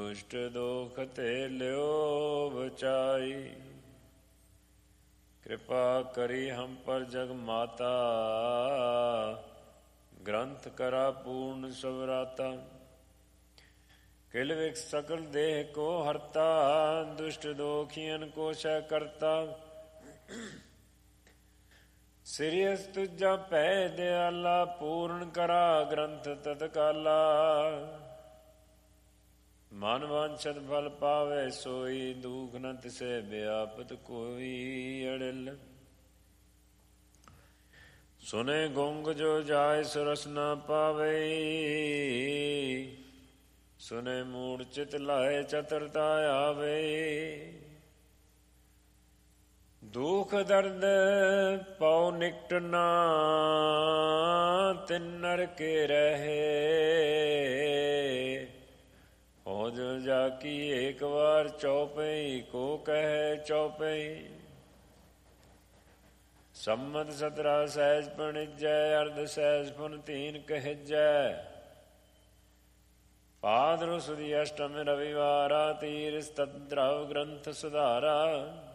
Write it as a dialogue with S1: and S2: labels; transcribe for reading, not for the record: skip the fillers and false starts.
S1: दुष्ट दोख ते ल्यो बचाई। कृपा करी हम पर जग माता, ग्रंथ करा पूर्ण सवराता। किल विक सकल देह को हरता, दुष्ट दोखियन को शह करता। सिरियस तुझा पै दयाला, पूर्ण करा ग्रंथ तत्काला। मन वांछत फल पावे सोई, दुख न तिसे व्यापत कोई अड़िल। सुने गुंग जो जाय सुरस न पावे, सुने मूढ़ चित लाए चतुरता आवे। दुख दर्द पौ निकट ना, तिन नर के रहे। हो जो जाकी एक बार चौपई, को कहे चौपई। सम्मत 17 सहज पणिजै, अर्ध सहज पुन 3 कहजै। पादरु सुदी अष्टम रविवारा, तीर तद्रव ग्रंथ सुधारा।